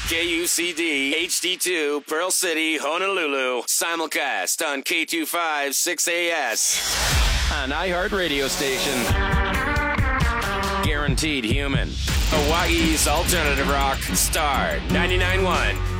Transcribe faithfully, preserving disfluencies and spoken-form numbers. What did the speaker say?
K U C D, H D two, Pearl City, Honolulu. Simulcast on K two five six A S. An iHeart radio station. Guaranteed human. Hawaii's alternative rock. Star ninety-nine point one.